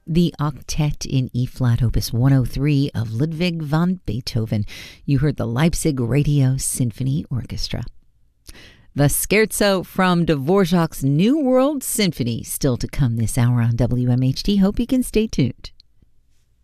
The Octet in E-flat, Opus 103 of Ludwig van Beethoven. You heard the Leipzig Radio Symphony Orchestra. The Scherzo from Dvorak's New World Symphony, still to come this hour on WMHT. Hope you can stay tuned.